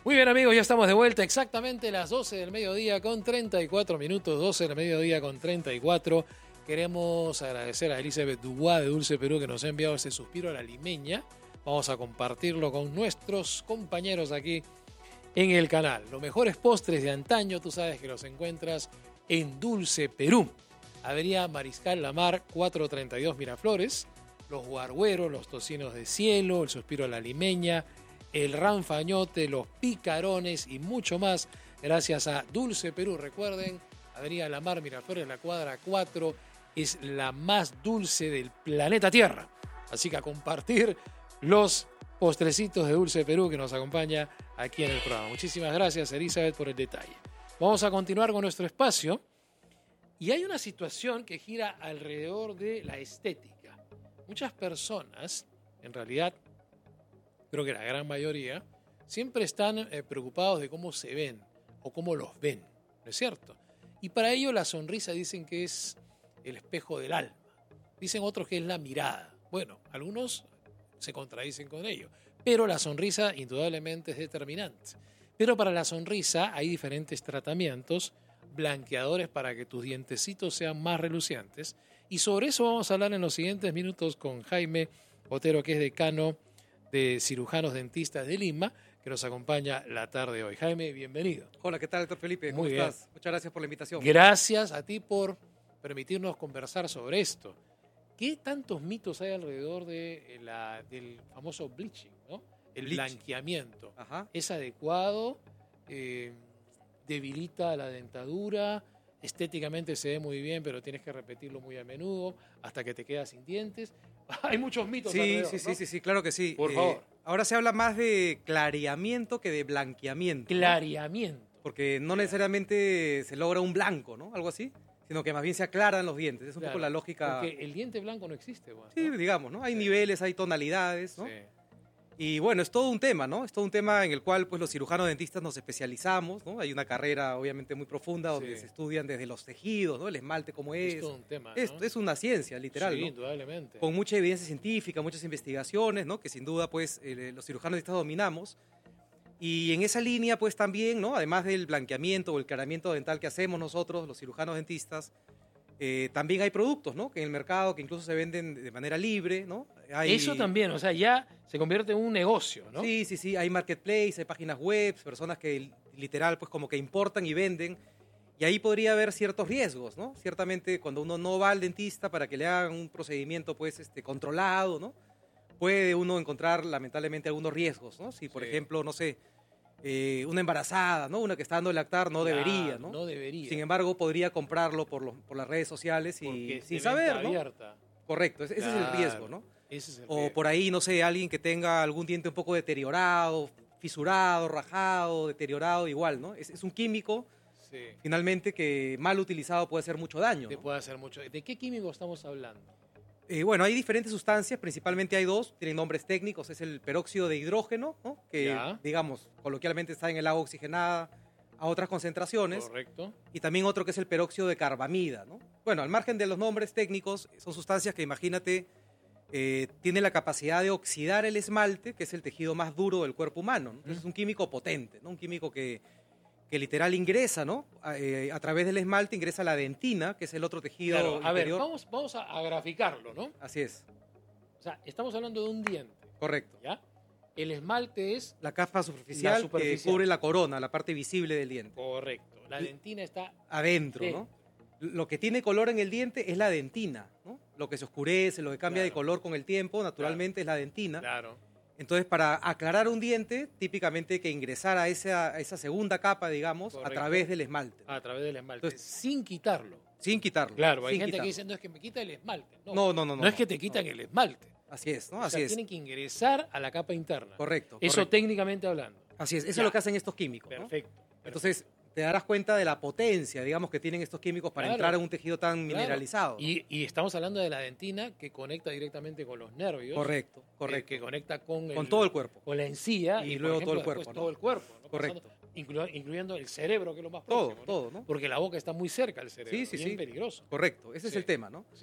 Muy bien, amigos, ya estamos de vuelta exactamente las 12 del mediodía con 34 minutos, 12 del mediodía con 34. Queremos agradecer a Elizabeth Dubois de Dulce Perú que nos ha enviado ese suspiro a la limeña. Vamos a compartirlo con nuestros compañeros aquí en el canal. Los mejores postres de antaño, tú sabes que los encuentras en Dulce Perú. Avenida Mariscal Lamar, 432 Miraflores. Los guargueros, los tocinos de cielo, el suspiro a la limeña, el ranfañote, los picarones y mucho más gracias a Dulce Perú. Recuerden, Avenida Lamar, Miraflores, la cuadra 4 es la más dulce del planeta Tierra. Así que a compartir los postrecitos de Dulce Perú que nos acompaña aquí en el programa. Muchísimas gracias, Elizabeth, por el detalle. Vamos a continuar con nuestro espacio y hay una situación que gira alrededor de la estética. Muchas personas, en realidad, creo que la gran mayoría, siempre están preocupados de cómo se ven o cómo los ven, ¿no es cierto? Y para ello la sonrisa dicen que es el espejo del alma. Dicen otros que es la mirada. Bueno, algunos se contradicen con ello, pero la sonrisa indudablemente es determinante. Pero para la sonrisa hay diferentes tratamientos, blanqueadores para que tus dientecitos sean más relucientes. Y sobre eso vamos a hablar en los siguientes minutos con Jaime Otero, que es decano de cirujanos dentistas de Lima, que nos acompaña la tarde de hoy. Jaime, bienvenido. Hola, ¿qué tal, doctor Felipe? ¿Cómo estás? Muchas gracias por la invitación. Gracias a ti por permitirnos conversar sobre esto. ¿Qué tantos mitos hay alrededor del famoso bleaching, ¿no? El blanqueamiento. Ajá. ¿Es adecuado? ¿Debilita la dentadura? Estéticamente se ve muy bien, pero tienes que repetirlo muy a menudo hasta que te quedas sin dientes. Hay muchos mitos alrededor, ¿no? Sí, claro que sí. Por favor. Ahora se habla más de clareamiento que de blanqueamiento. Clareamiento. ¿No? Porque no necesariamente se logra un blanco, ¿no? Algo así, sino que más bien se aclaran los dientes. Es un poco la lógica. Porque el diente blanco no existe, ¿no? Sí, digamos, ¿no? Hay niveles, hay tonalidades, ¿no? Sí. Y bueno, es todo un tema, ¿no? Es todo un tema en el cual pues, los cirujanos dentistas nos especializamos, ¿no? Hay una carrera obviamente muy profunda donde se estudian desde los tejidos, ¿no? El esmalte cómo es. Es todo un tema, ¿no? Es una ciencia, literal, sí, ¿no? Indudablemente. Con mucha evidencia científica, muchas investigaciones, ¿no? Que sin duda, pues, los cirujanos dentistas dominamos. Y en esa línea, pues, también, ¿no? Además del blanqueamiento o el clareamiento dental que hacemos nosotros, los cirujanos dentistas, también hay productos, ¿no? Que en el mercado que incluso se venden de manera libre, ¿no? Eso también, o sea, ya se convierte en un negocio, ¿no? Sí. Hay marketplace, hay páginas web, personas que literal, pues como que importan y venden. Y ahí podría haber ciertos riesgos, ¿no? Ciertamente cuando uno no va al dentista para que le hagan un procedimiento, pues, controlado, ¿no? Puede uno encontrar, lamentablemente, algunos riesgos, ¿no? Si, por ejemplo, no sé, una embarazada, ¿no? Una que está dando el lactar no debería, ¿no? No debería. Sin embargo, podría comprarlo por las redes sociales y sin saber, ¿no? Abierta. Correcto, ese es el riesgo, ¿no? Ese es el O riesgo. por ahí, no sé, alguien que tenga algún diente un poco deteriorado, fisurado, rajado, deteriorado, igual, ¿no? Es un químico, finalmente, que mal utilizado puede hacer mucho daño. Te puede hacer mucho. ¿De qué químico estamos hablando? Bueno, hay diferentes sustancias, principalmente hay dos, tienen nombres técnicos, es el peróxido de hidrógeno, ¿no? Que, digamos, coloquialmente está en el agua oxigenada a otras concentraciones. Correcto. Y también otro que es el peróxido de carbamida, ¿no? Bueno, al margen de los nombres técnicos, son sustancias que, imagínate, tienen la capacidad de oxidar el esmalte, que es el tejido más duro del cuerpo humano, ¿no? Entonces es un químico potente, ¿no? Un químico que literal ingresa, ¿no? A través del esmalte ingresa la dentina, que es el otro tejido interior. A ver, vamos a graficarlo, ¿no? Así es. O sea, estamos hablando de un diente. Correcto. ¿Ya? El esmalte es la capa superficial, que cubre la corona, la parte visible del diente. Correcto. La dentina está adentro, ¿no? Lo que tiene color en el diente es la dentina, ¿no? Lo que se oscurece, lo que cambia de color con el tiempo, naturalmente es la dentina. Claro. Entonces, para aclarar un diente, típicamente hay que ingresar a esa segunda capa, digamos, a través del esmalte. A través del esmalte. Entonces, sin quitarlo. Sin quitarlo. Claro, hay gente que dice, no es que me quita el esmalte. No es que te quitan el esmalte. Así es, ¿no? O sea, tienen que ingresar a la capa interna. Correcto. Eso técnicamente hablando. Así es, eso es lo que hacen estos químicos. Perfecto. Entonces, te darás cuenta de la potencia, digamos, que tienen estos químicos para entrar en un tejido tan mineralizado. Y estamos hablando de la dentina que conecta directamente con los nervios. Correcto. Que conecta con todo el cuerpo. Con la encía. Y luego ejemplo, todo el cuerpo. Todo el cuerpo. ¿no? Correcto. Incluyendo el cerebro, que es lo más próximo. Todo, ¿no? Porque la boca está muy cerca del cerebro. Sí. Es peligroso. Correcto, ese es el tema, ¿no? Sí.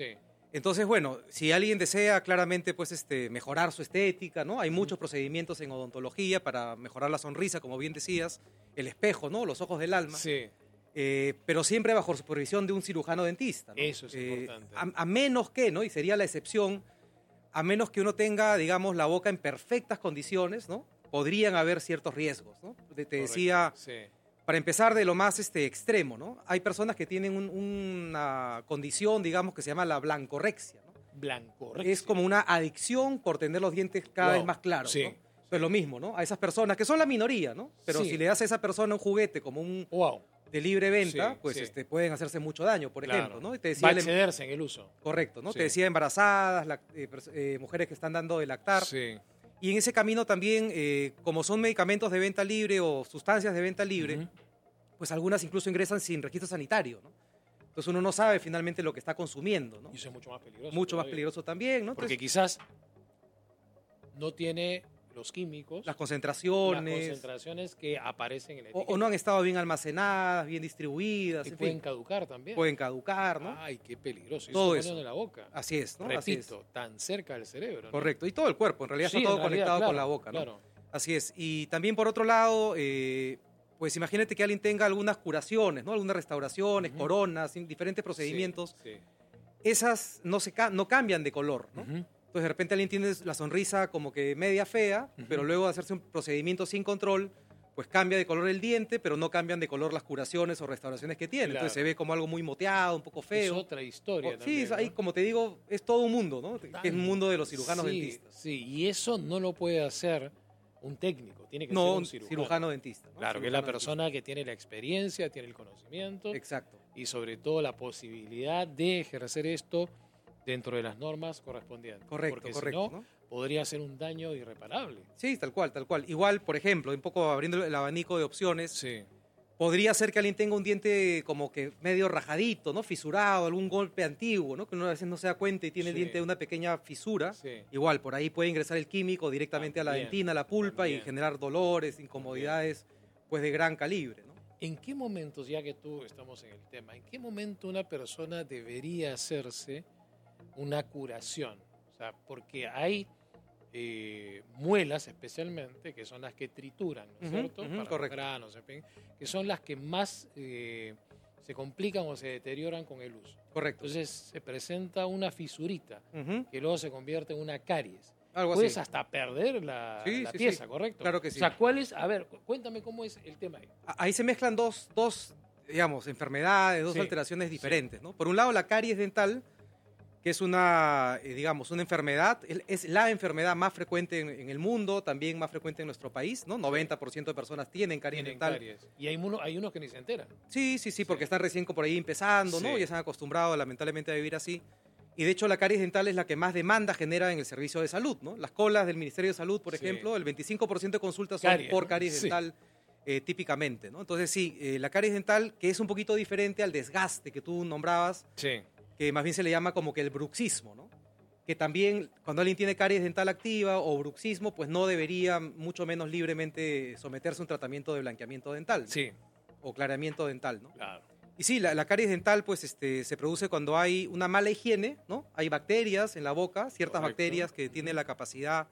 Entonces, bueno, si alguien desea claramente pues, mejorar su estética, ¿no? Hay muchos procedimientos en odontología para mejorar la sonrisa, como bien decías, el espejo, ¿no? Los ojos del alma. Sí, Pero siempre bajo supervisión de un cirujano dentista, ¿no? eso es importante. A menos que, ¿no? Y sería la excepción, a menos que uno tenga, digamos, la boca en perfectas condiciones, ¿no? Podrían haber ciertos riesgos, ¿no? Te decía, Sí, para empezar de lo más extremo, ¿no? Hay personas que tienen una condición, digamos, que se llama la blancorexia, ¿no? blanco. Es como una adicción por tener los dientes cada Wow, vez más claros, sí. ¿no? Pues lo mismo, ¿no? A esas personas, que son la minoría, ¿no? Pero Sí. si le das a esa persona un juguete como un Wow, de libre venta, Sí, pues sí. pueden hacerse mucho daño, por claro. ejemplo, ¿no? Y te Va a decía excederse en el uso. correcto, ¿no? Sí. Te decía embarazadas, mujeres que están dando de lactar. Sí. Y en ese camino también, como son medicamentos de venta libre o sustancias de venta libre, Ujú. pues algunas incluso ingresan sin registro sanitario, ¿no? Entonces uno no sabe finalmente lo que está consumiendo, ¿no? Y eso es mucho más peligroso. Mucho más todavía. peligroso también, ¿no? Porque Entonces, quizás no tiene los químicos, las las concentraciones, concentraciones que aparecen en la o etiqueta. no han estado bien almacenadas, bien distribuidas, Y en pueden fin, caducar también. pueden caducar, ¿no? Ay, qué peligroso. Y Todo se eso. pone en la boca. Así es, ¿no? Así es. Repito, tan cerca del cerebro. ¿no? Correcto. Y todo el cuerpo, en realidad Sí, está todo en realidad, conectado con claro, la boca, ¿no? Claro. Así es. Y también por otro lado, pues imagínate que alguien tenga algunas curaciones, ¿no? Algunas restauraciones, Ujú. coronas, diferentes procedimientos. Sí, sí. Esas no cambian de color, ¿no? Ujú. Entonces de repente alguien tiene la sonrisa como que media fea, Ujú. pero luego de hacerse un procedimiento sin control, pues cambia de color el diente, pero no cambian de color las curaciones o restauraciones que tiene. Claro. Entonces se ve como algo muy moteado, un poco Es feo. otra historia Sí, también, ahí ¿no? como te digo, es todo un mundo, ¿no? Que es un mundo de los cirujanos Sí, dentistas. Sí, y eso no lo puede hacer un técnico, tiene que No, ser un un cirujano. cirujano dentista. ¿no? Claro, que es la Cirujano persona que tiene la experiencia, tiene el conocimiento dentista. Exacto. y sobre todo la posibilidad de ejercer esto dentro de las normas correspondientes. Correcto, Porque correcto. si no, ¿no? podría ser un daño irreparable. Sí, tal cual, tal cual. Igual, por ejemplo, un poco abriendo el abanico de opciones, Sí, podría ser que alguien tenga un diente como que medio rajadito, ¿no? Fisurado, algún golpe antiguo, ¿no? Que uno a veces no se da cuenta y tiene el Sí. diente de una pequeña fisura. sí. Igual, por ahí puede ingresar el químico directamente a la También, dentina, a la pulpa y también. generar dolores, incomodidades, pues de gran calibre, ¿no? ¿En qué momentos, ya que tú estamos en el tema, en qué momento una persona debería hacerse una curación? O sea, porque hay muelas especialmente, que son las que trituran, ¿no es Ujú, cierto? ujú, Para los correcto. granos, en fin, que son las que más se complican o se deterioran con el uso. Correcto. Entonces se presenta una fisurita Ujú, que luego se convierte en una caries. algo Puedes así. hasta perder la, Sí, la sí, pieza, sí. ¿correcto? Claro que sí. O sea, ¿cuál es? A ver, cuéntame cómo es el tema ahí. Ahí se mezclan dos, digamos, enfermedades, dos Sí, alteraciones diferentes, ¿no? Por un lado, la caries dental, que es una, digamos, una enfermedad, es la enfermedad más frecuente en el mundo, también más frecuente en nuestro país, ¿no? 90% de personas tienen caries Tienen dental. caries. Y hay unos que ni se enteran. Sí, sí, sí, porque están recién por ahí empezando, ¿no? Sí. Ya se han acostumbrado lamentablemente a vivir así. Y de hecho la caries dental es la que más demanda genera en el servicio de salud, ¿no? Las colas del Ministerio de Salud, por Sí. ejemplo, el 25% de consultas son Caries, por ¿no? caries Sí. dental típicamente, ¿no? Entonces sí, la caries dental, que es un poquito diferente al desgaste que tú nombrabas, Sí. que más bien se le llama como que el bruxismo, ¿no? Que también cuando alguien tiene caries dental activa o bruxismo, pues no debería mucho menos libremente someterse a un tratamiento de blanqueamiento dental, ¿no? Sí, O clareamiento dental, ¿no? claro. Y sí, la caries dental pues se produce cuando hay una mala higiene, ¿no? Hay bacterias en la boca, ciertas Correcto. bacterias que tienen la capacidad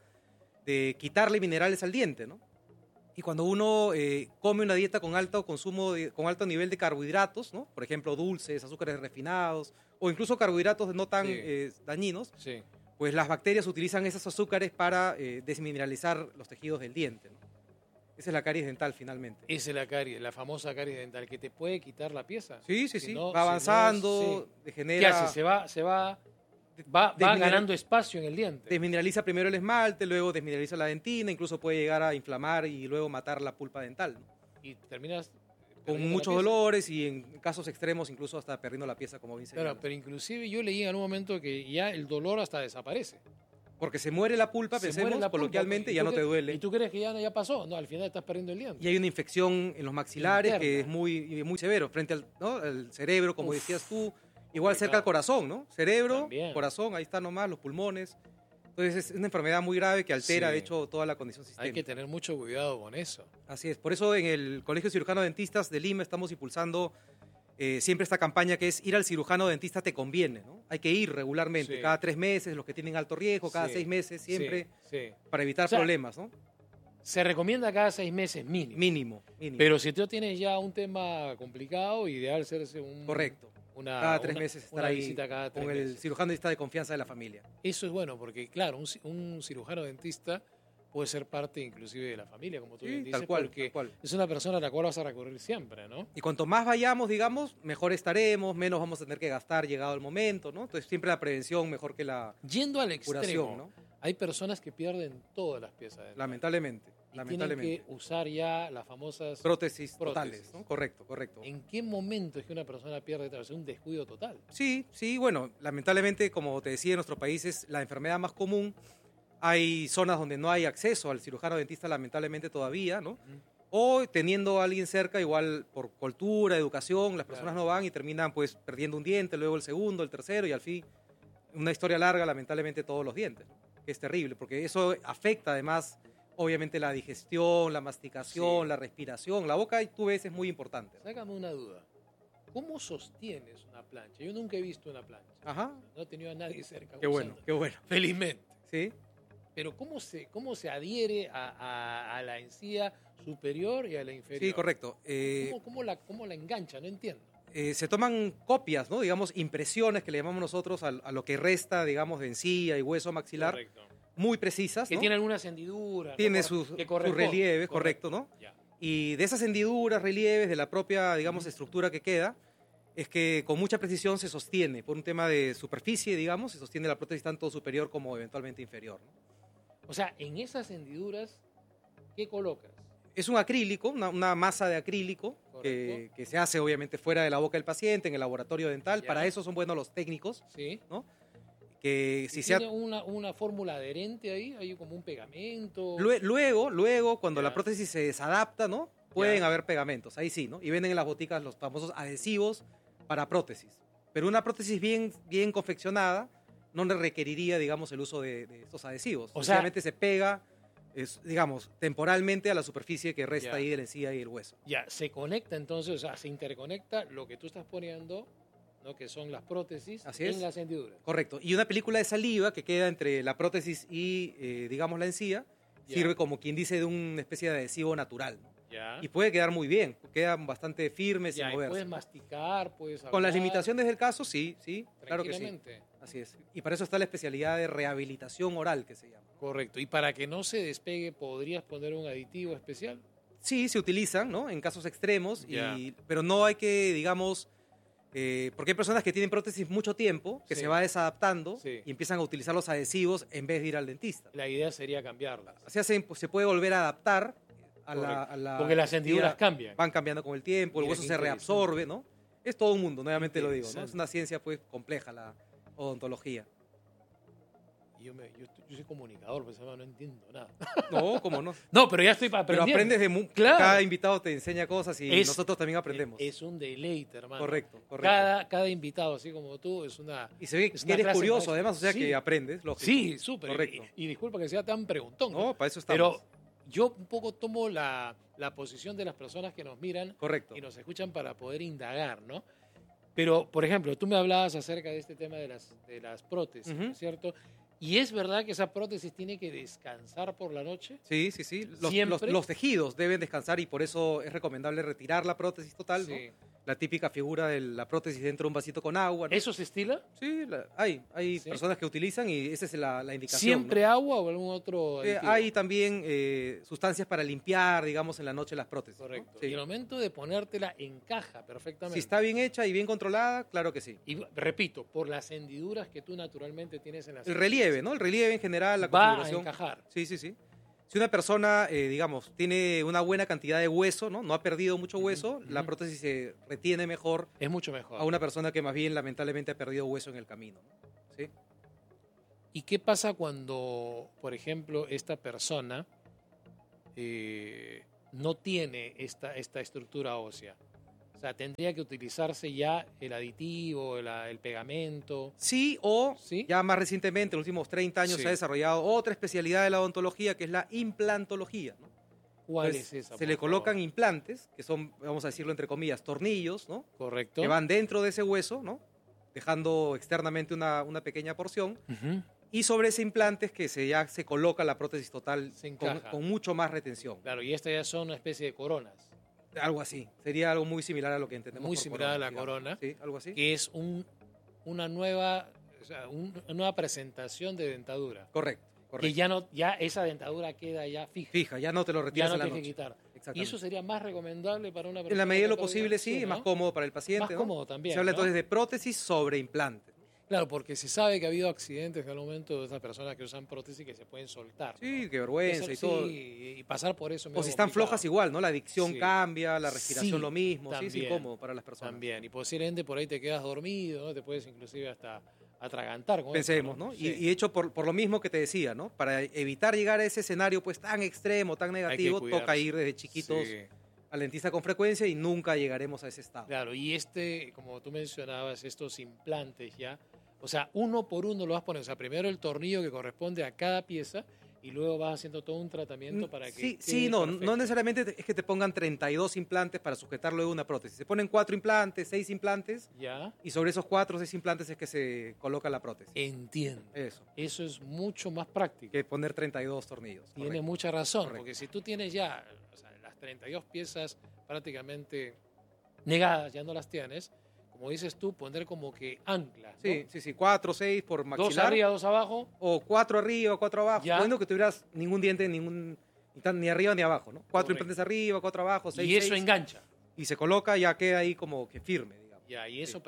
de quitarle minerales al diente, ¿no? Y cuando uno come una dieta con alto consumo, con alto nivel de carbohidratos, ¿no? Por ejemplo, dulces, azúcares refinados o incluso carbohidratos no tan Sí. dañinos, Sí. pues las bacterias utilizan esos azúcares para desmineralizar los tejidos del diente, ¿no? Esa es la caries dental finalmente. Esa es la caries, la famosa caries dental, que te puede quitar la pieza. Sí, sí, Si sí. no- Va avanzando, si no es- sí. degenera. ¿Qué hace? Va desmineral- ganando espacio en el diente. Desmineraliza primero el esmalte, luego desmineraliza la dentina, incluso puede llegar a inflamar y luego matar la pulpa dental, ¿no? Y terminas Con perdiendo la muchos pieza. dolores y en casos extremos incluso hasta perdiendo la pieza, como bien Claro, señalas. pero inclusive yo leí en algún momento que ya el dolor hasta desaparece. Porque se muere la pulpa, Se pensemos, muere la pulpa, coloquialmente, ¿y ya tú no te cre- duele. ¿Y tú crees que ya pasó? No, al final estás perdiendo el diente. Y hay una infección en los maxilares Interna. que es muy severo, frente al, ¿no? al cerebro, como Uf, decías tú, igual cerca complicado. al corazón, ¿no? Cerebro, También. corazón, ahí está nomás, los pulmones. Entonces es una enfermedad muy grave que altera, Sí. de hecho, toda la condición Hay sistémica. que tener mucho cuidado con eso. Así es, por eso en el Colegio Cirujano Dentistas de Lima estamos impulsando siempre esta campaña que es ir al cirujano dentista te conviene, ¿no? Hay que ir regularmente, Sí. cada 3 meses, los que tienen alto riesgo, cada Sí, 6 meses, siempre, sí. para evitar O sea, problemas, ¿no? Se recomienda cada 6 meses mínimo. Mínimo. Pero si tú tienes ya un tema complicado, ideal hacerse Correcto. una, Cada 3 meses estar una ahí visita cada 3 con el meses. cirujano dentista de confianza de la familia. Eso es bueno, porque claro, un cirujano dentista puede ser parte inclusive de la familia, como tú Sí, bien dices, tal cual, porque tal cual. es una persona a la cual vas a recurrir siempre, ¿no? Y cuanto más vayamos, digamos, mejor estaremos, menos vamos a tener que gastar llegado el momento, ¿no? Entonces siempre la prevención mejor que la Yendo al extremo, curación, ¿no? hay personas que pierden todas las piezas dentales. Lamentablemente, Y lamentablemente. tienen que usar ya las famosas... Prótesis totales, ¿no? Correcto. ¿En qué momento es que una persona pierde tal vez un descuido total? Sí, bueno, lamentablemente, como te decía, en nuestro país es la enfermedad más común. Hay zonas donde no hay acceso al cirujano dentista, lamentablemente todavía, ¿no? O teniendo a alguien cerca, igual por cultura, educación, las personas Claro. no van y terminan pues perdiendo un diente, luego el segundo, el tercero y al fin, una historia larga, lamentablemente todos los dientes, ¿no? Que es terrible, porque eso afecta además, obviamente, la digestión, la masticación, Sí. la respiración. La boca, tú ves, es muy importante, ¿no? Sácame una duda. ¿Cómo sostienes una plancha? Yo nunca he visto una plancha. Ajá. No he tenido a nadie cerca. Qué bueno, usando. qué bueno. Felizmente. ¿Sí? Pero ¿cómo se adhiere a la encía superior y a la inferior? Sí, correcto. ¿Cómo la engancha? No entiendo. Se toman copias, ¿no? Digamos, impresiones que le llamamos nosotros a lo que resta, digamos, de encía y hueso maxilar, Correcto. muy precisas, Que ¿no? tiene algunas hendiduras. Tiene ¿no? sus Que corresponden. relieves, correcto, ¿no? Ya. Y de esas hendiduras, relieves, de la propia, digamos, estructura que queda, es que con mucha precisión se sostiene, por un tema de superficie, digamos, se sostiene la prótesis tanto superior como eventualmente inferior, ¿no? O sea, en esas hendiduras, ¿qué colocas? Es un acrílico, una masa de acrílico que se hace obviamente fuera de la boca del paciente, en el laboratorio dental. Ya. Para eso son buenos los técnicos, ¿Sí? ¿no? Que si ¿Y se ha- tiene una fórmula adherente ahí? ¿Hay como un pegamento? Luego, cuando Ya. la prótesis se desadapta, ¿no? Pueden Ya. haber pegamentos, ahí sí, ¿no? Y venden en las boticas los famosos adhesivos para prótesis. Pero una prótesis bien confeccionada no le requeriría, digamos, el uso de estos adhesivos. O sea- Sencillamente se pega, digamos, temporalmente a la superficie que resta Ya. ahí de la encía y el hueso. Ya, se conecta entonces, o sea, se interconecta lo que tú estás poniendo, ¿no? Que son las prótesis Así en es. las hendiduras. Correcto. Y una película de saliva que queda entre la prótesis y, digamos, la encía, Ya. sirve como quien dice de una especie de adhesivo natural, ¿no? Ya. Y puede quedar muy bien, quedan bastante firmes Ya, sin y moverse. puedes masticar, puedes Con las hablar limitaciones del caso, sí, claro que sí. tranquilamente. Así es. Y para eso está la especialidad de rehabilitación oral, que se llama. Correcto. Y para que no se despegue, ¿podrías poner un aditivo especial? Sí, se utilizan, ¿no? En casos extremos, Ya. pero no hay que, digamos, porque hay personas que tienen prótesis mucho tiempo, que Sí. se va desadaptando Sí. y empiezan a utilizar los adhesivos en vez de ir al dentista. La idea sería cambiarlas. Se puede volver a adaptar a Correcto. la Porque las hendiduras actividad. cambian. Van cambiando con el tiempo, el Mira, hueso qué se reabsorbe, ¿no? Es todo un mundo, nuevamente lo digo, ¿no? Interesante. Es una ciencia, pues, compleja la odontología. Yo soy comunicador, pues no entiendo nada. No, ¿cómo no? No, pero ya estoy Pero aprendiendo. aprendes Claro. cada invitado te enseña cosas y Es- nosotros también aprendemos. Es un deleite, hermano. Correcto. Cada invitado, así como tú, es una... Y se ve es que una eres clase curioso, maestra. además, o sea Sí. que aprendes, lógico. Sí, súper. Correcto. Y disculpa que sea tan preguntón. No, para eso Pero estamos. yo un poco tomo la posición de las personas que nos miran Correcto. y nos escuchan para poder indagar, ¿no? Pero, por ejemplo, tú me hablabas acerca de este tema de las prótesis, Ujú. ¿no es cierto? ¿Y es verdad que esa prótesis tiene que descansar por la noche? Sí. ¿Siempre? Los tejidos deben descansar y por eso es recomendable retirar la prótesis total, ¿no? Sí. La típica figura de la prótesis dentro de un vasito con agua, ¿no? ¿Eso se estila? Sí, hay ¿Sí? personas que utilizan y esa es la indicación. ¿Siempre ¿no? agua o algún otro aditivo? Hay también sustancias para limpiar, digamos, en la noche las prótesis. ¿no? Correcto. Sí. Y el momento de ponértela encaja perfectamente. Si está bien hecha y bien controlada, claro que sí. Y repito, por las hendiduras que tú naturalmente tienes en las El relieve, ¿no? El relieve en general, la va a configuración. encajar. Sí. Si una persona, digamos, tiene una buena cantidad de hueso, ¿no? No ha perdido mucho hueso, la ujú. prótesis se retiene mejor Es mucho mejor. a una persona que más bien lamentablemente ha perdido hueso en el camino, ¿no? ¿Sí? ¿Y qué pasa cuando, por ejemplo, esta persona no tiene esta estructura ósea? O sea, tendría que utilizarse ya el aditivo, el pegamento. Sí, o ¿Sí? ya más recientemente, en los últimos 30 años, Sí. se ha desarrollado otra especialidad de la odontología que es la implantología, ¿no? ¿Cuál Pues, es esa? se por le colocan favor? implantes, que son, vamos a decirlo entre comillas, tornillos, ¿no? Correcto. Que van dentro de ese hueso, ¿no? Dejando externamente una pequeña porción. Ujú. Y sobre ese implante es que ya se coloca la prótesis total Se con, encaja. con mucho más retención. Claro, y estas ya son una especie de coronas, Algo así. Sería algo muy similar a lo que entendemos muy por similar a la digamos. corona, Sí, algo así. que es una nueva, o sea, una nueva presentación de dentadura. Correcto, Que correcto. ya no, ya esa dentadura queda ya fija. Fija, ya no te lo Ya retiras no en la tienes que noche. quitar. Y Exactamente. eso sería más recomendable para una persona. En la medida de lo con pérdida, posible, sí, ¿no? más cómodo para el paciente. Más ¿no? cómodo también, Se habla ¿no? entonces de prótesis sobre implante. Claro, porque se sabe que ha habido accidentes en algún momento de estas personas que usan prótesis que se pueden soltar, ¿no? Sí, qué vergüenza Eso y sí, todo. y pasar por eso. es O medio si están complicado. flojas igual, ¿no? La dicción Sí. cambia, la respiración Sí, lo mismo. Sí, es también, incómodo para las personas. También, y posiblemente por ahí te quedas dormido, ¿no? Te puedes inclusive hasta atragantar con Pensemos, esto, ¿no? Sí. Y hecho por lo mismo que te decía, ¿no? Para evitar llegar a ese escenario pues tan extremo, tan negativo, cuidarse. toca ir desde chiquitos Sí. al dentista con frecuencia y nunca llegaremos a ese estado. Claro, y como tú mencionabas, estos implantes ya, o sea, uno por uno lo vas poniendo. O sea, primero el tornillo que corresponde a cada pieza y luego vas haciendo todo un tratamiento para que Sí, quede no perfecto. necesariamente es que te pongan 32 implantes para sujetar luego una prótesis. Se ponen 4 implantes, 6 implantes Ya, y sobre esos 4 o 6 implantes es que se coloca la prótesis. entiendo. Eso, Eso es mucho más práctico. que poner 32 tornillos. Tiene correcto. mucha razón, Correcto. porque si tú tienes ya, o sea, las 32 piezas prácticamente negadas, ya no las tienes, como dices tú, poner como que anclas, ¿no? Sí, 4 o 6 por Dos maxilar. arriba, dos abajo. O 4 arriba, 4 abajo. Ya. Bueno, que tuvieras ningún diente, ni arriba ni abajo, ¿no? 4 Correcto. implantes arriba, 4 abajo, 6, Y eso engancha. y se coloca, ya queda ahí como que firme, digamos. Ya, y eso Sí.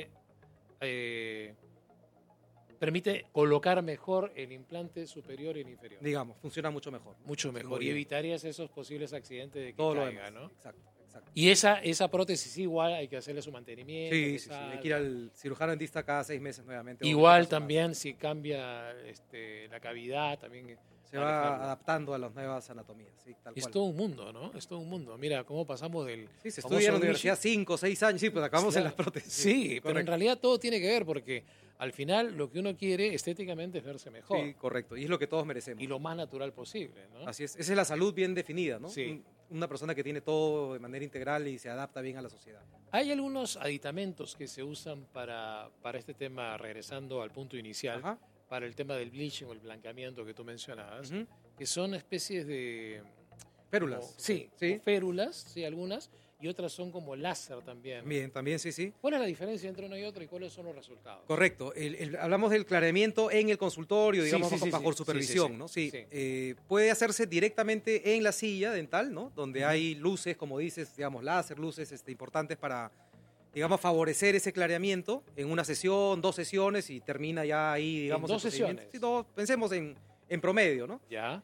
permite colocar mejor el implante superior y el inferior. Digamos, funciona mucho mejor. ¿no? Mucho Sí, mejor. muy Y bien. evitarías esos posibles accidentes de que Todo lo caiga, demás. ¿no? Exacto. Y esa prótesis igual hay que hacerle su mantenimiento. Sí, que sí, salga. hay que ir al cirujano dentista cada 6 meses nuevamente. Igual Obviamente, también si cambia la cavidad, también se va manejarlo. adaptando a las nuevas anatomías, sí, tal Es cual. todo un mundo, ¿no? Es todo un mundo. Mira cómo pasamos del Sí, se famoso estudia en la glitch. universidad 5 o 6 años, sí, pues acabamos en las prótesis. Sí, pero en correcto. realidad todo tiene que ver porque al final lo que uno quiere estéticamente es verse mejor Sí, correcto. Y es lo que todos merecemos. y lo más natural posible, ¿no? Así es. Esa es la salud bien definida, ¿no? Sí. Una persona que tiene todo de manera integral y se adapta bien a la sociedad. Hay algunos aditamentos que se usan para este tema, regresando al punto inicial, Ajá. para el tema del bleaching o el blanqueamiento que tú mencionabas, Ujú. que son especies de... Férulas. como- sí, como férulas, sí, algunas, y otras son como láser también. Bien, también sí. ¿Cuál es la diferencia entre una y otra y cuáles son los resultados? Correcto. Hablamos del clareamiento en el consultorio, Sí, digamos, sí, sí, bajo sí. supervisión, Sí, ¿no? sí, Sí. sí. Puede hacerse directamente en la silla dental, ¿no? Donde Ujú. hay luces, como dices, digamos, láser, luces importantes para, digamos, favorecer ese clareamiento en una sesión, 2 sesiones y termina ya ahí, digamos, dos el procedimiento. sesiones? Sí, pensemos en promedio, ¿no? ¿Ya?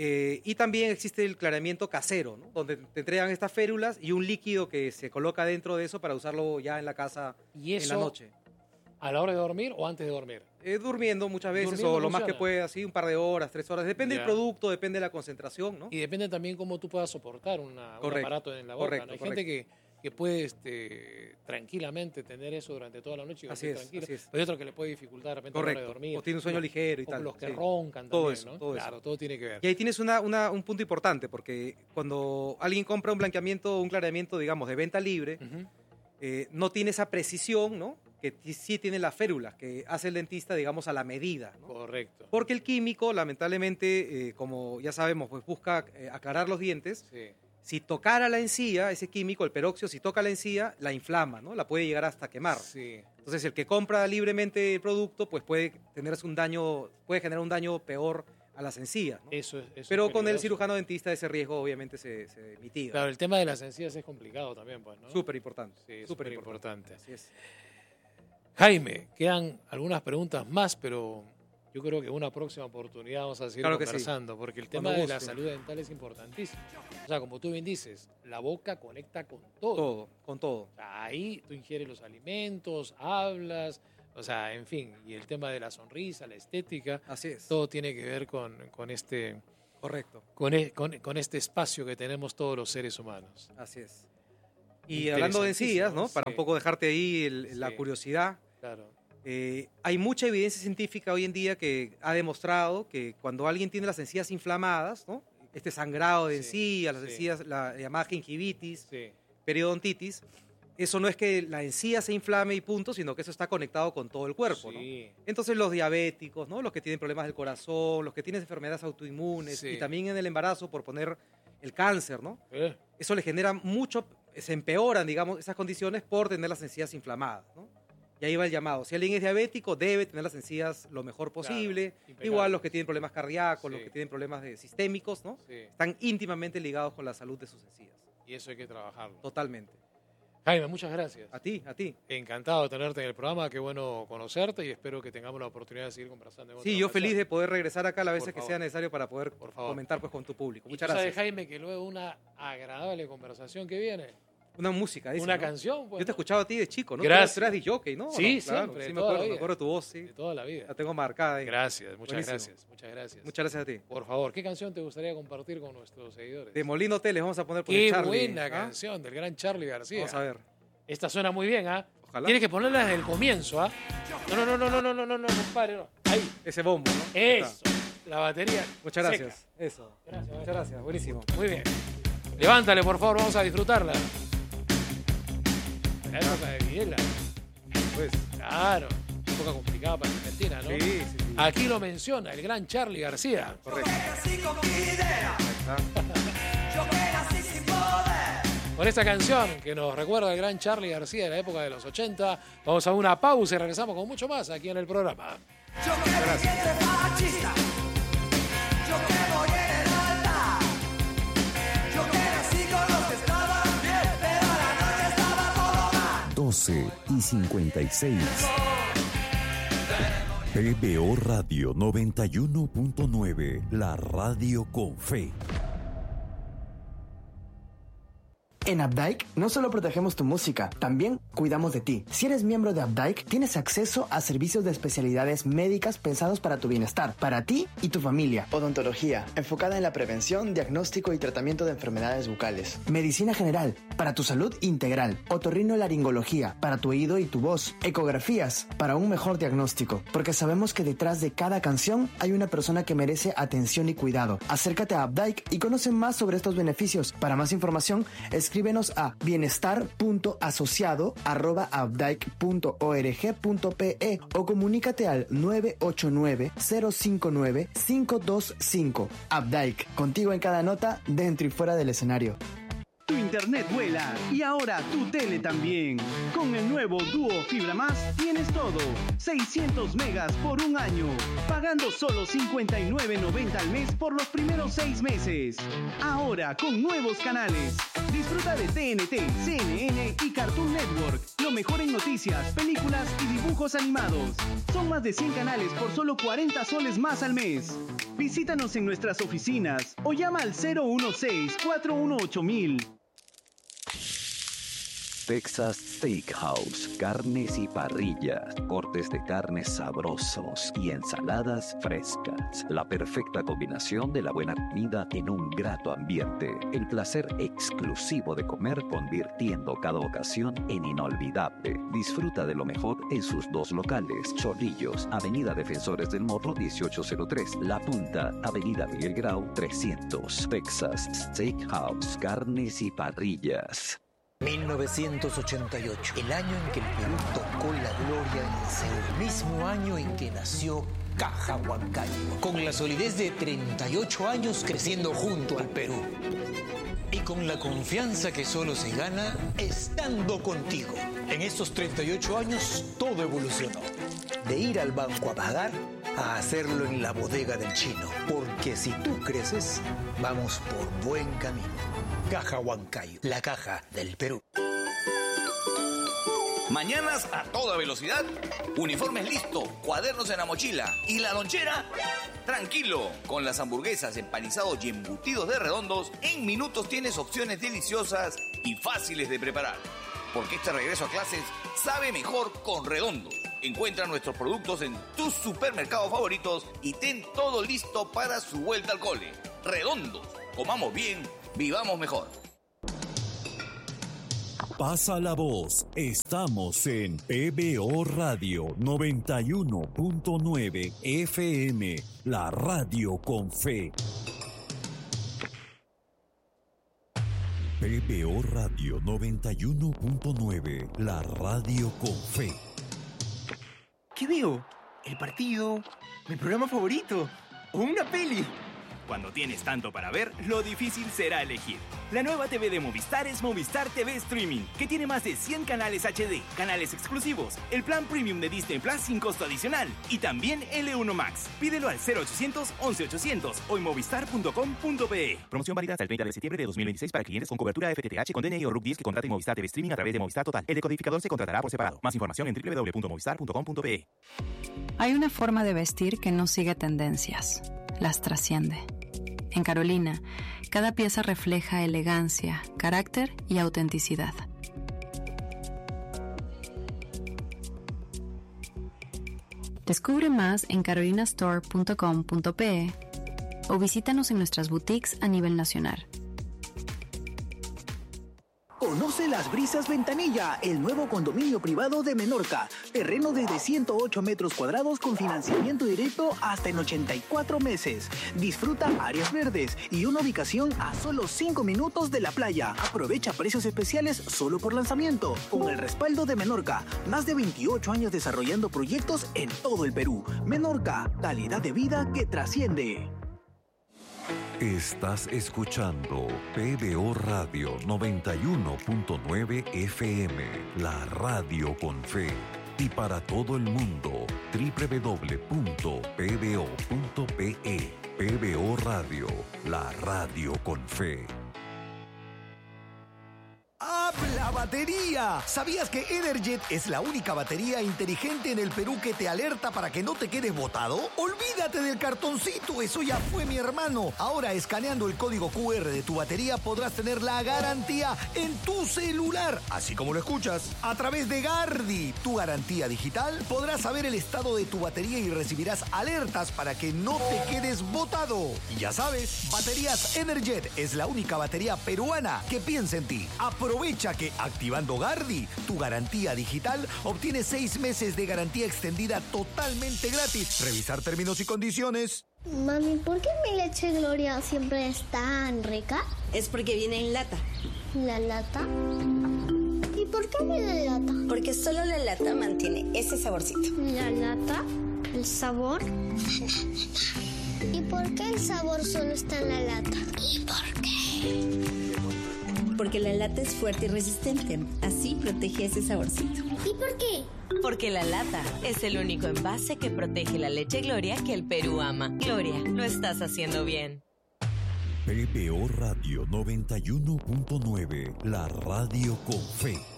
Y también existe el clareamiento casero, ¿no? Donde te entregan estas férulas y un líquido que se coloca dentro de eso para usarlo ya en la casa ¿Y en la eso noche. a la hora de dormir o antes de dormir? Durmiendo muchas veces Durmiendo o lo más que funciona. pueda, así un par de horas, 3 horas. Depende Ya. del producto, depende de la concentración, ¿no? Y depende también cómo tú puedas soportar un Correcto, aparato en la boca. correcto, ¿no? Hay gente que puede tranquilamente tener eso durante toda la noche y Así dormir es, tranquilo. así es. Pero hay otro que le puede dificultar de repente a la hora de Correcto. dormir. O tiene un sueño Los- ligero y como tal. los que sí. roncan Todo también, eso, ¿no? todo eso. Claro, todo tiene que ver. Y ahí tienes un punto importante, porque cuando alguien compra un blanqueamiento o un clareamiento, digamos, de venta libre, Ujú. no tiene esa precisión, ¿no? Que sí tiene las férulas, que hace el dentista, digamos, a la medida, ¿no? Correcto. Porque el químico, lamentablemente, como ya sabemos, pues busca aclarar los dientes. Sí. Si tocara la encía, ese químico, el peróxido, si toca la encía, la inflama, ¿no? La puede llegar hasta quemar. Sí. Entonces, el que compra libremente el producto, pues puede generar un daño peor a las encías, ¿no? Eso es Pero con el peligroso. cirujano dentista ese riesgo obviamente se mitiga. Claro, el tema de las encías es complicado también, pues, ¿no? Súper importante. Sí, súper súper importante. Así es. Jaime, quedan algunas preguntas más, pero yo creo que en una próxima oportunidad vamos a seguir Claro que sí. conversando, porque el Cuando tema de la guste. salud dental es importantísimo. O sea, como tú bien dices, la boca conecta con todo. Todo, con todo. O sea, ahí tú ingieres los alimentos, hablas, o sea, en fin, y el tema de la sonrisa, la estética, Así es. todo tiene que ver con este, Correcto. con este espacio que tenemos todos los seres humanos. Así es. Y hablando de encías, ¿no? Para Sí. un poco dejarte ahí la Sí. curiosidad, Claro. hay mucha evidencia científica hoy en día que ha demostrado que cuando alguien tiene las encías inflamadas, ¿no? este sangrado de Sí, encías, las sí. encías, la llamada gingivitis, Sí. periodontitis, eso no es que la encía se inflame y punto, sino que eso está conectado con todo el cuerpo, ¿no? Sí. Entonces los diabéticos, ¿no? Los que tienen problemas del corazón, los que tienen enfermedades autoinmunes Sí. y también en el embarazo, por poner el cáncer, ¿no? ¿Eh? Eso le genera mucho, se empeoran, digamos, esas condiciones por tener las encías inflamadas, ¿no? Y ahí va el llamado. Si alguien es diabético, debe tener las encías lo mejor posible. impecable. Igual los que tienen problemas cardíacos, Sí. los que tienen problemas sistémicos, ¿no? Sí. Están íntimamente ligados con la salud de sus encías. Y eso hay que trabajarlo. Totalmente. Jaime, muchas gracias. A ti, a ti. Encantado de tenerte en el programa, qué bueno conocerte y espero que tengamos la oportunidad de seguir conversando. En otra Sí, yo ocasión. feliz de poder regresar acá las Por veces que favor. sea necesario para poder Por favor. comentar pues, con tu público. Y Muchas tú sabes, gracias. Jaime, que luego una agradable conversación que viene. Una música, dice, Una ¿no? canción, pues. Yo te he escuchado a ti de chico, ¿no? Gracias. Tú eras DJ, ¿no? Sí, ¿No? Claro, siempre, sí, de me toda la acuerdo, vida. me acuerdo de tu voz, sí. De toda la vida. La tengo marcada ahí. Gracias, muchas Buenísimo. gracias. Muchas gracias. Muchas gracias a ti. Por favor, ¿qué canción te gustaría compartir con nuestros seguidores? De Molino Hoteles vamos a poner por Qué el Charlie. buena ¿ah? canción del gran Charlie García. Vamos a ver. Esta suena muy bien, ¿ah? Ojalá. Tienes que ponerla desde el comienzo, ¿ah? No, compadre, no. Ahí. Ese bombo, ¿no? Eso. Está. La batería. Muchas seca. gracias. Eso. Gracias. Muchas gracias. Buenísimo. Muy bien. Levántale, por favor, vamos a disfrutarla. La época de Videla. Pues, Claro. Época complicada para Argentina, ¿no? sí, sí, sí. Aquí lo menciona el gran Charlie García. Correcto. Ahí está. Con esta canción que nos recuerda al gran Charlie García de la época de los 80, vamos a una pausa y regresamos con mucho más aquí en el programa. Gracias. 12:56. PBO Radio 91.9, la radio con fe. En Updike no solo protegemos tu música, también cuidamos de ti. Si eres miembro de Updike, tienes acceso a servicios de especialidades médicas pensados para tu bienestar, para ti y tu familia. Odontología, enfocada en la prevención, diagnóstico y tratamiento de enfermedades bucales. Medicina general, para tu salud integral. Otorrinolaringología, para tu oído y tu voz. Ecografías, para un mejor diagnóstico. Porque sabemos que detrás de cada canción hay una persona que merece atención y cuidado. Acércate a Updike y conoce más sobre estos beneficios. Para más información, escríbenos a bienestar.asociado@updike.org.pe o comunícate al 989-059-525. Updike, contigo en cada nota, dentro y fuera del escenario. Tu internet vuela y ahora tu tele también. Con el nuevo Duo Fibra Más tienes todo. 600 megas por un año, pagando solo $59.90 al mes por los primeros 6 meses. Ahora con nuevos canales. Disfruta de TNT, CNN y Cartoon Network. Lo mejor en noticias, películas y dibujos animados. Son más de 100 canales por solo 40 soles más al mes. Visítanos en nuestras oficinas o llama al 016-418-1000. Texas Steakhouse, carnes y parrillas, cortes de carnes sabrosos y ensaladas frescas. La perfecta combinación de la buena comida en un grato ambiente. El placer exclusivo de comer convirtiendo cada ocasión en inolvidable. Disfruta de lo mejor en sus 2 locales. Chorrillos, Avenida Defensores del Morro 1803. La Punta, Avenida Miguel Grau 300. Texas Steakhouse, carnes y parrillas. 1988, el año en que el Perú tocó la gloria en Seúl, mismo año en que nació Caja Huancayo, con la solidez de 38 años creciendo junto al Perú. Y con la confianza que solo se gana estando contigo. En estos 38 años todo evolucionó. De ir al banco a pagar a hacerlo en la bodega del chino. Porque si tú creces, vamos por buen camino. Caja Huancayo, la caja del Perú. Mañanas a toda velocidad, uniformes listo, cuadernos en la mochila y la lonchera. Tranquilo, con las hamburguesas, empanizados y embutidos de Redondos, en minutos tienes opciones deliciosas y fáciles de preparar. Porque este regreso a clases sabe mejor con Redondos. Encuentra nuestros productos en tus supermercados favoritos y ten todo listo para su vuelta al cole. Redondos, comamos bien, vivamos mejor. Pasa la voz. Estamos en PBO Radio 91.9 FM, la radio con fe. PBO Radio 91.9, la radio con fe. ¿Qué veo? ¿El partido? ¿Mi programa favorito? ¿O una peli? Cuando tienes tanto para ver, lo difícil será elegir. La nueva TV de Movistar es Movistar TV Streaming, que tiene más de 100 canales HD, canales exclusivos, el plan premium de Disney Plus sin costo adicional y también L1 Max. Pídelo al 0800 11 800 o en movistar.com.pe. Promoción válida hasta el 30 de septiembre de 2026 para clientes con cobertura FTTH con DNI o RUC 10 que contraten Movistar TV Streaming a través de Movistar Total. El decodificador se contratará por separado. Más información en www.movistar.com.pe. Hay una forma de vestir que no sigue tendencias, las trasciende. En Carolina, cada pieza refleja elegancia, carácter y autenticidad. Descubre más en carolinastore.com.pe o visítanos en nuestras boutiques a nivel nacional. Conoce Las Brisas Ventanilla, el nuevo condominio privado de Menorca. Terreno desde 108 metros cuadrados con financiamiento directo hasta en 84 meses. Disfruta áreas verdes y una ubicación a solo 5 minutos de la playa. Aprovecha precios especiales solo por lanzamiento. Con el respaldo de Menorca, más de 28 años desarrollando proyectos en todo el Perú. Menorca, calidad de vida que trasciende. Estás escuchando PBO Radio 91.9 FM, la radio con fe. Y para todo el mundo, www.pbo.pe. PBO Radio, la radio con fe. ¡Habla batería! ¿Sabías que Energet es la única batería inteligente en el Perú que te alerta para que no te quedes botado? ¡Olvídate del cartoncito! Eso ya fue, mi hermano. Ahora, escaneando el código QR de tu batería, podrás tener la garantía en tu celular. Así como lo escuchas. A través de Gardi, tu garantía digital, podrás saber el estado de tu batería y recibirás alertas para que no te quedes botado. Y ya sabes, Baterías Energet es la única batería peruana que piensa en ti. Aprovecha que activando Gardi, tu garantía digital, obtienes 6 meses de garantía extendida totalmente gratis. Revisar términos y condiciones. Mami, ¿por qué mi leche Gloria siempre es tan rica? Es porque viene en lata. ¿La lata? ¿Y por qué viene en lata? Porque solo la lata mantiene ese saborcito. ¿La lata? ¿El sabor? ¿Y por qué el sabor solo está en la lata? ¿Y por qué? Porque la lata es fuerte y resistente. Así protege ese saborcito. ¿Y por qué? Porque la lata es el único envase que protege la leche Gloria que el Perú ama. Gloria, lo estás haciendo bien. PBO Radio 91.9, la radio con fe.